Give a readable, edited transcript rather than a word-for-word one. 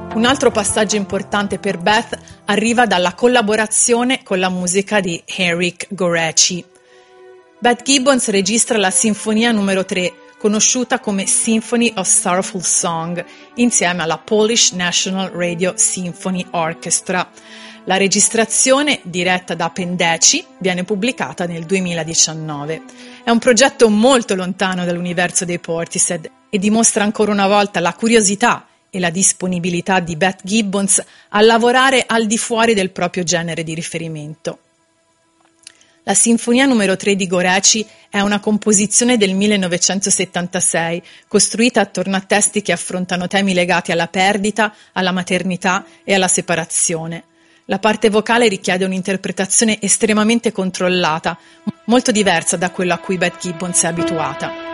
Un altro passaggio importante per Beth arriva dalla collaborazione con la musica di Henryk Górecki. Beth Gibbons registra la Sinfonia numero 3, conosciuta come Symphony of Sorrowful Song, insieme alla Polish National Radio Symphony Orchestra. La registrazione, diretta da Pendeci, viene pubblicata nel 2019. È un progetto molto lontano dall'universo dei Portishead e dimostra ancora una volta la curiosità e la disponibilità di Beth Gibbons a lavorare al di fuori del proprio genere di riferimento. La Sinfonia numero 3 di Górecki è una composizione del 1976, costruita attorno a testi che affrontano temi legati alla perdita, alla maternità e alla separazione. La parte vocale richiede un'interpretazione estremamente controllata, molto diversa da quella a cui Beth Gibbons è abituata.